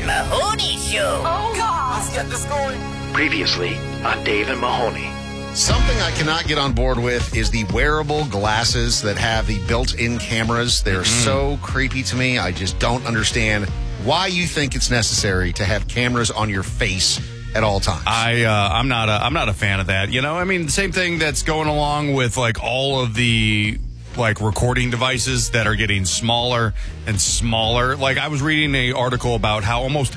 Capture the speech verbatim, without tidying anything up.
Mahoney Show. Oh, God. Let's get this going. Previously on Dave and Mahoney. Something I cannot get on board with is the wearable glasses that have the built-in cameras. They're mm-hmm. so creepy to me. I just don't understand why you think it's necessary to have cameras on your face at all times. I, uh, I'm not a, I'm not a fan of that. You know, I mean, the same thing that's going along with like all of the like recording devices that are getting smaller and smaller. Like I was reading an article about how almost